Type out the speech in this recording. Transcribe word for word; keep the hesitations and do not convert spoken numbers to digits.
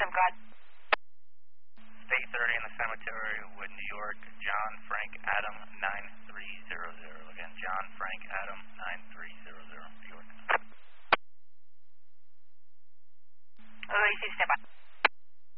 Adam, go ahead. State thirty in the cemetery with New York, John Frank Adam nine three zero zero. Again, John Frank Adam nine three zero zero, New York. Oh, you see, step by.